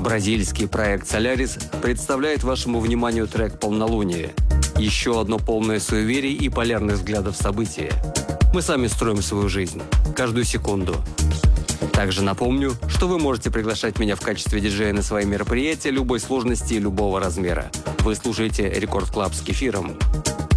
Бразильский проект «Солярис» представляет вашему вниманию трек «Полнолуние». Еще одно полное суеверий и полярных взглядов в события. Мы сами строим свою жизнь. Каждую секунду. Также напомню, что вы можете приглашать меня в качестве диджея на свои мероприятия любой сложности и любого размера. Вы слушаете Рекорд Клаб с Кефиром.